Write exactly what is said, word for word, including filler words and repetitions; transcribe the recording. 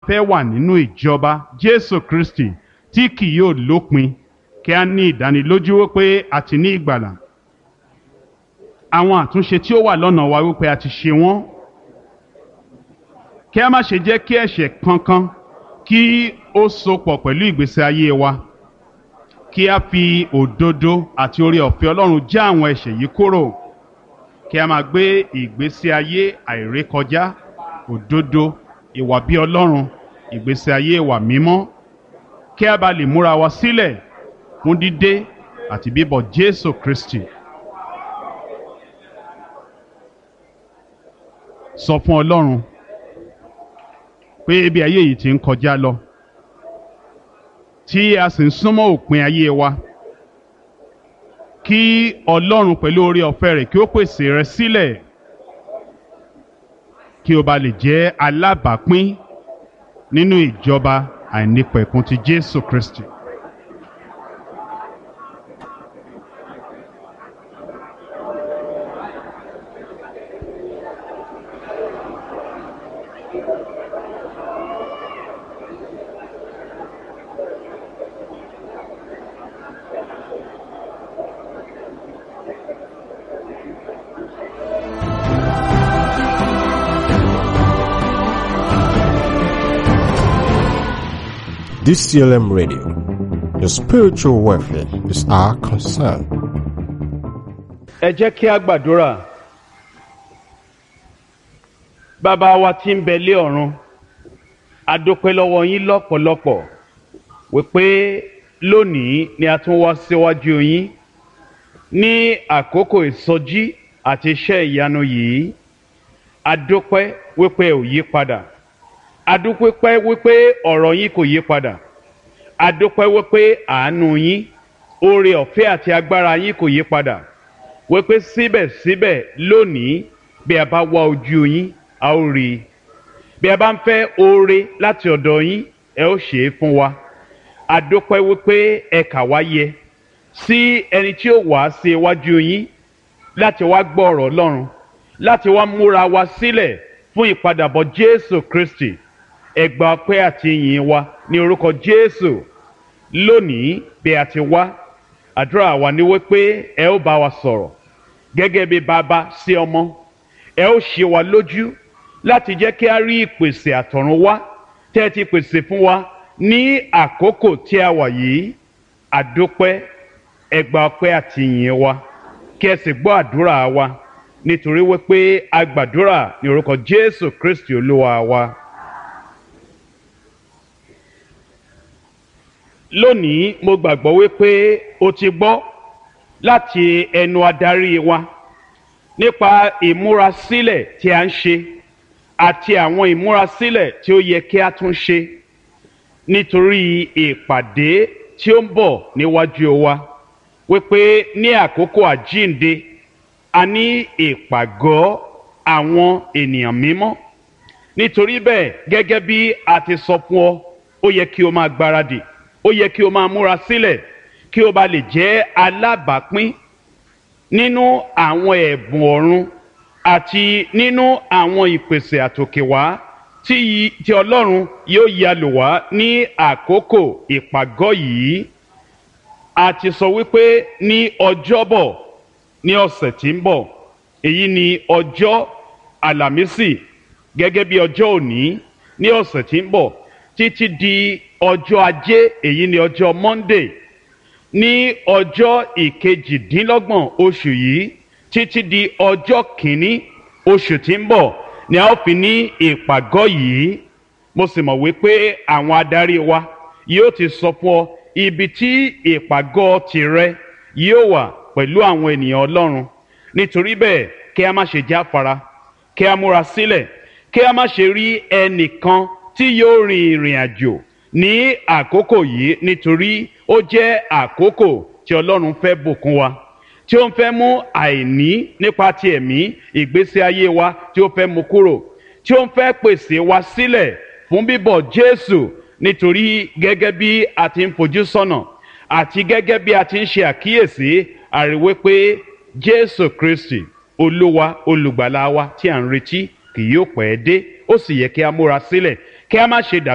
fẹ́ wà nínú ìjọba Jésù Kristi tí kì yóò lópin kí a ní ìdánilójú wípé a ti ní ìgbàlà. Àwọn àtúnṣe tí ó wà lọ́nà wa wípé a ti ṣe wọ́n. Kí a má ṣe jẹ́ kí ẹ̀ṣẹ̀ kankan kí ó sopọ̀ pẹ̀lú ìgbésí ayé wa. Kí a fi òdodo àti oore ọ̀fẹ́ Ọlọ́run já àwọn ẹ̀ṣẹ̀ yìí kúrò. Kí a máa gbé ìgbésí ayé àìrékọjá, òdodo, ìwà bí Ọlọ́run, ìgbésí ayé ìwà mímọ́. Kí a bá lè múra wa sílẹ̀ fún dídé àti bíbọ̀ Jésù Kristi. Sọ fún Ọlọ́run pé ibi ayé yìí ti ń kọjá lọ, tí a sì ń súnmọ́ òpin ayé wa. Kí Ọlọ́run pẹ̀lú oore ọ̀fẹ́ rẹ̀ kí ó pèsè rẹ sílẹ̀, kí o bá lè jẹ́ alábàápín nínú ìjọba àìnípẹ̀kun ti Jésù Kristi. D C L M Radio, your spiritual welfare is our concern. Ẹ jẹ́ kí a gbàdúrà. Bàbá wa tí ń bẹ lé ọ̀run, a dúpẹ́ lọ́wọ́ yín lọ́pọ̀lọpọ̀ wípé lónìí ni a tún wá síwájú yín ní àkókò ìsọjí àti iṣẹ́ ìyanu yìí. A dúpẹ́ wípé ò yí padà. A dúpẹ́ wípé ọ̀rọ̀ yín kò yí padà. A dúpẹ́ wípé àánú yín, oore ọ̀fẹ́ àti agbára yín kò yí padà. Wípé síbẹ̀síbẹ̀ lónìí bí a bá wá ojú yín, a ó rí i. Bí a bá ń fẹ́ oore láti ọ̀dọ̀ yín, ẹ ó ṣe é fún wa. A dúpẹ́ wípé ẹ kà wá yẹ sí ẹni tí ó wá sí iwájú yín láti wá gbọ́ ọ̀rọ̀ Ọlọ́run, láti wá múra wa sílẹ̀ fún ìpadàbọ̀ Jésù Kristi. Ẹ gba ọpẹ́ àti ìyìn wa ní orúkọ Jésù. Lónìí bí a ti wá, àdúrà wa ni wípé ẹ ó bá wa sọ̀rọ̀ gẹ́gẹ́ bí bàbá sí ọmọ. Ẹ ó ṣe wa lójú láti jẹ́ kí a rí ìpèsè àtọ̀run wá tẹ́ ẹ ti pèsè fún wa ní àkókò tí a wà yìí. A dúpẹ́, ẹ gba ọpẹ́ àti ìyìn wa kí ẹ sì gbọ́ àdúrà wa nítorí wípé a gbàdúrà ní orúkọ Jésù Kristi Olúwa wa. Lónìí mo gbàgbọ́ wípé o ti gbọ́ láti ẹnu adarí wa nípa ìmúrasílẹ̀ tí a ń ṣe àti àwọn ìmúrasílẹ̀ tí ó yẹ kí a tún ṣe nítorí ìpàdé tí ó ń bọ̀ níwájú wa, wípé ní àkókò àjíǹde a ní ìpàgọ́ àwọn ènìyàn mímọ́. Nítorí bẹ́ẹ̀, gẹ́gẹ́ bí a ti sọ fún ọ, ó yẹ kí o máa gbáradì, ó yẹ kí o máa múra sílẹ̀ kí o bá lè jẹ́ alábàápín nínú àwọn ẹ̀bùn ọ̀run àti nínú àwọn ìpèsè àtòkèwá tí tí Ọlọ́run yóò yà lò wá ní àkókò ìpàgọ́ yìí. A ti sọ wípé ní ọjọ́bọ̀ ní ọ̀sẹ̀ tí ń bọ̀, èyí ni ọjọ́ àlàmísì gẹ́gẹ́ bí ọjọ́ òní ní ọ̀sẹ̀ tí ń bọ̀ títí di ọjọ́ ajé, èyí ni ọjọ́ Monday, ní ọjọ́ ìkejìdínlọ́gbọ̀n oṣù yìí títí di ọjọ́ kìíní oṣù tí ń bọ̀ ni a ó fi ní ìpàgọ́ yìí. Mo sì mọ̀ wípé àwọn adarí wa yóò ti sọ fún ọ ibi tí ìpàgọ́ tìrẹ yóò wà pẹ̀lú àwọn ènìyàn Ọlọ́run. Nítorí bẹ́ẹ̀, kí a má ṣe jáfara, kí a múra sílẹ̀, kí a má ṣe rí ẹnìkan tí yóò rin ìrìn àjò ní àkókò yìí, nítorí ó jẹ́ àkókò tí Ọlọ́run fẹ́ bùkún wa, tí ó ń fẹ́ mú àìní nípa ti ẹ̀mí ìgbésí ayé wa tí ó fẹ́ mú kúrò, tí ó ń fẹ́ pèsè wa sílẹ̀ fún bíbọ̀ Jésù. Nítorí gẹ́gẹ́ bí a ti ń fojú sọ́nà àti gẹ́gẹ́ bí a ti ń ṣe àkíyèsí, a rí wípé Jésù Kristi Olúwa olùgbàlà wa tí à ń retí kì yóò pẹ́ dé. Ó sì yẹ kí a múra sílẹ̀, kí a má ṣe dàbí